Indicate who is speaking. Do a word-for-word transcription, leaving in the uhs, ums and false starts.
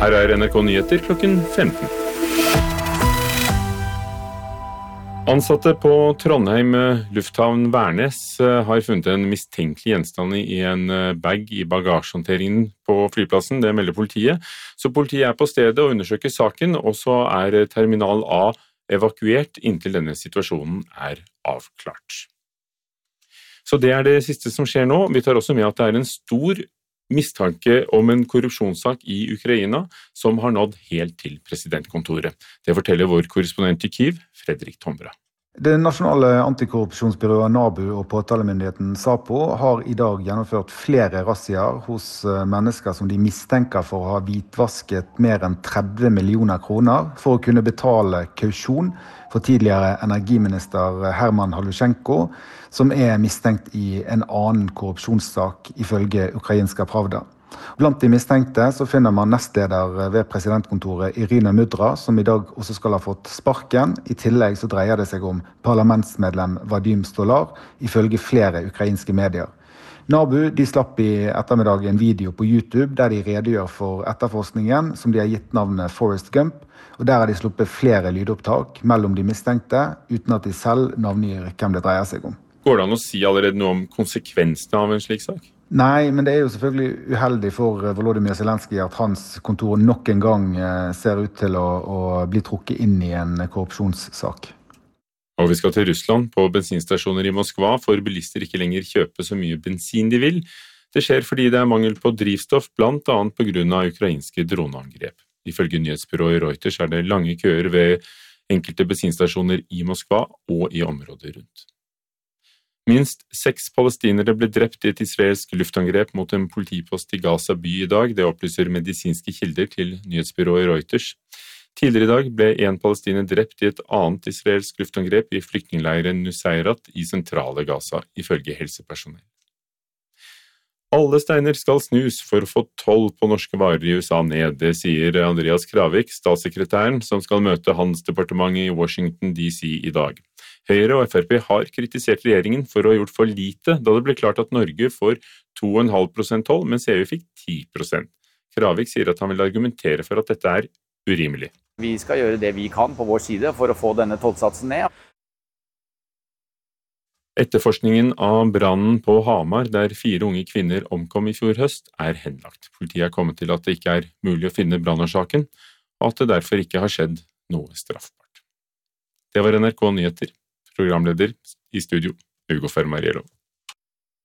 Speaker 1: Her er N R K Nyheter klokken femten. Ansatte på Trondheim lufthavn Værnes har funnet en mistenkelig gjenstand i en bag i bagasjehåndteringen på flyplassen, det melder politiet. Så politiet er på stedet og undersøker saken, og så er terminal A evakuert inntil denne situasjonen er avklart. Så det er det siste som skjer nå. Vi tar også med at det er en stor mistanke om en korrupsjonssak i Ukraina som har nådd helt til presidentkontoret. Det forteller vår korrespondent i Kyiv, Fredrik Tombra.
Speaker 2: Det nasjonale antikorrupsjonsbyrået NABU og påtalemyndigheten SAPO har i dag gjennomført flere razziaer hos mennesker som de mistenker for å ha hvitvasket mer enn tretti millioner kroner for å kunne betale kausjon for tidligere energiminister Herman Halushenko, som er mistenkt i en annen korrupsjonssak ifølge ukrainska Pravda. Blant de mistenkte så finner man nestleder ved presidentkontoret Irina Mudra, som i dag også skal ha fått sparken. I tillegg så dreier det seg om parlamentsmedlem Vadim Stolar, ifølge flere ukrainske medier. NABU de slapp i ettermiddag en video på YouTube der de redegjør for etterforskningen, som de har gitt navnet Forrest Gump, og der har de sluppet flere lydopptak mellom de mistenkte, uten at de selv navngir hvem det dreier seg om.
Speaker 1: Går det an å si allerede noe om konsekvensene av en slik sak?
Speaker 2: Nei, men det er jo selvfølgelig uheldig for Volodymyr Zelenskyj at hans kontor nok en gang ser ut til å, å bli trukket inn i en korrupsjonssak.
Speaker 1: Og vi skal til Russland. På bensinstasjoner i Moskva får bilister ikke lenger kjøpe så mye bensin de vil. Det skjer fordi det er mangel på drivstoff, blant annet på grunn av ukrainske droneangrep. Ifølge nyhetsbyrået Reuters er det lange køer ved enkelte bensinstasjoner i Moskva og i området rundt. Minst seks palestinere ble drept i et israelsk luftangrep mot en politipost i Gaza by i dag, det opplyser medisinske kilder til nyhetsbyrået Reuters. Tidligere i dag ble en palestiner drept i et annet israelsk luftangrep i flyktningleiren Nuseirat i sentrale Gaza, ifølge helsepersonell. Alle steiner skal snus for å få toll på norske varer i U S A ned, det sier Andreas Kravik, statssekretæren, som skal møte handelsdepartementet i Washington D C i dag. Høyre og F R P har kritisert regjeringen for å ha gjort for lite, da det ble klart at Norge får to komma fem prosent toll, mens E U fikk ti prosent. Kravik sier at han vil argumentere for at dette er urimelig.
Speaker 3: Vi skal gjøre det vi kan på vår side for å få denne tollsatsen ned.
Speaker 1: Etterforskningen av brannen på Hamar, der fire unge kvinner omkom i fjor høst, er henlagt. Politiet er kommet til at det ikke er mulig å finne brannårsaken, og at det derfor ikke har skjedd noe straffbart. Det var N R K Nyheter. Programleder i studio, Hugo Fermariello.